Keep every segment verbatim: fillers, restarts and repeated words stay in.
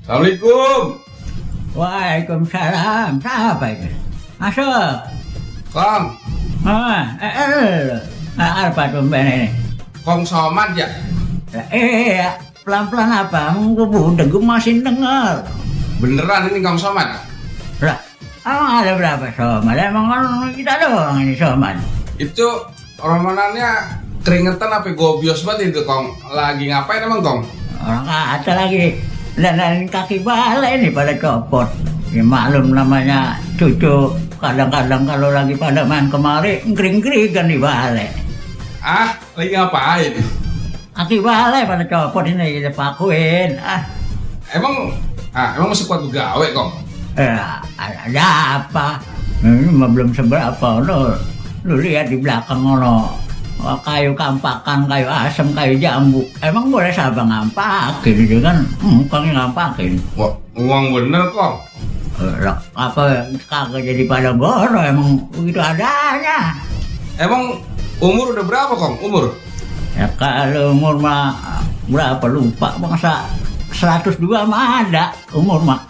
Assalamualaikum. Waalaikumsalam. Siapa itu? Masuk. Kong. Ah, eh, eh, ah, apa tuh mbak ini? Kong Somad ya? Eh, pelan-pelan apa? Gue udah gue masih denger. Beneran ini Kong Somad? Lah, emang ada berapa somad? Emang kan kita doang ini somad. Itu romanannya keringetan apa gobios banget itu Kong. Lagi ngapain emang Kong? Orang kata lagi dandanin kaki balai nih pada copot. Ya maklum namanya cucu. Kadang-kadang kalau lagi pada main kemari ngering-ngeringan di balai. Ah, lagi ngapain? Kaki balai pada copot ini kita pakuin. Ah, Emang ah emang masih kuat gawe Kong? eh, ada apa? Ini mah belum seberapa lo. Lu lihat di belakang lo. Kayu kampakan, kayu asem, kayu jambu. Emang boleh siapa ngampakin itu kan? Hmm, kong ngampakin. Wah, uang bener Kong. Lah, apa kagak jadi pada goro emang begitu adanya. Emang umur udah berapa Kong? Umur? Ya kalau umur mah berapa lupa bangsa seratus dua mah ada umur mah.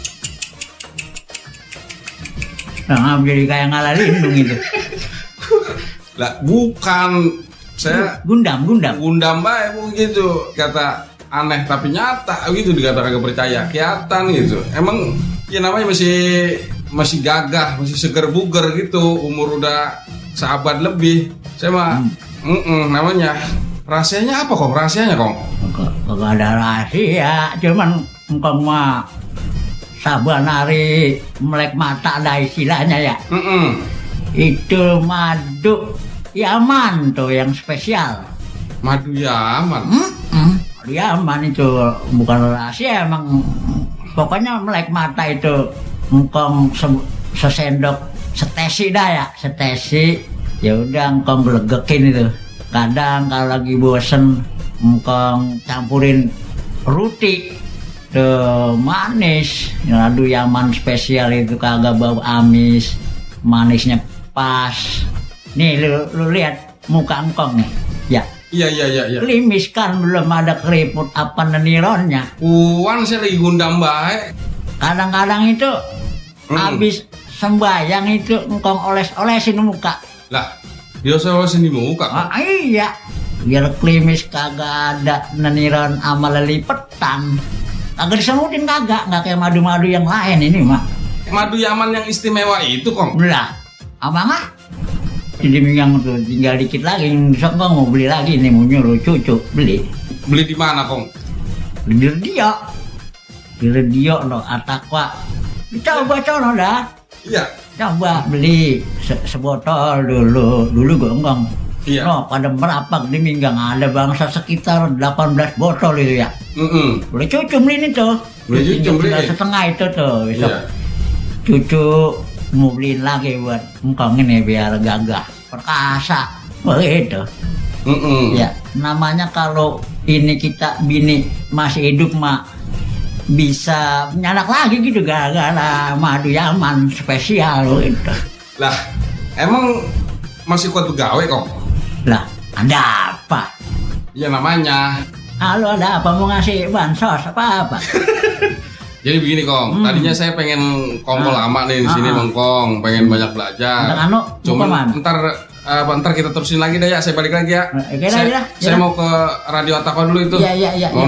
Nah, jadi kayak ngalah lindung itu. Lah, bukan. Saya Gundam, Gundam. Gundam bae begitu. Kata aneh tapi nyata gitu, dikata kagak percaya. Kelihatan gitu. Emang ya namanya masih masih gagah, masih seger buger gitu. Umur udah seabad lebih. Saya mah Hmm. mm-mm, namanya rahasianya apa Kong? Rahasianya Kong? Kagak ada rahasia, cuman engkau mah saban hari melek mata ada istilahnya ya. Mm-mm. Itu madu Yaman tuh yang spesial. Madu Yaman. Mm-mm. Madu Yaman itu bukan rahasia emang. Pokoknya melek mata itu engkong se- sesendok setesi dah ya, setesi. Ya udah engkong gelegekin itu. Kadang kalau lagi bosen engkong campurin roti tuh manis. Madu Yaman spesial itu kagak bau amis, manisnya pas. Nih lu, lu lihat muka engkong nih. Ya. Iya iya iya iya. Klimis kan belum ada keriput apa nenironnya. Puan saya lagi Gundam bae. Kadang-kadang itu Hmm. habis sembayang itu engkong oles-olesin muka. Lah, dia saya di muka Kong. Ah, iya. Biar klimis kagak ada neniron sama lelipetan. Kagak disemutin kagak, nggak kayak madu-madu yang lain ini mah. Madu Yaman yang istimewa itu Kong. Belah, apa nggak? Jadi minggang tuh tinggal dikit lagi, besok gua mau beli lagi nih, mau nyuruh cucu beli. Beli di mana Kong? Di radio, di radio no Atakwa. Coba coba dah, Iya. coba beli se- sebotol dulu, dulu gua enggak. Iya. No, pada merapak di minggang ada bangsa sekitar delapan belas botol itu ya. Mm-mm. Boleh cucu beli ini tuh. Boleh cucu beli. Tinggal setengah itu tuh. Besok Iya. cucu mau beliin lagi buat engkong ini biar gagah, perkasa. Begitu. Mm-mm. Ya, namanya kalau ini kita bini masih hidup mah bisa nyanak lagi gitu gara-gara madu Yaman spesial gitu. Lah, emang masih kuat begawe Kong? Lah, ada apa? Ya namanya. Halo, ada apa mau ngasih bansos apa apa? Jadi begini Kong, Hmm. tadinya saya pengen kongkol Ah. lama nih di sini Ah. Bang Kong, pengen banyak belajar. Dan anu, Cuman mau kemana? ntar apa ntar kita terusin lagi deh ya, saya balik lagi ya. Eh, kira, saya, kira, saya kira. mau ke Radio Atakwa dulu itu. Iya, iya, iya. Mau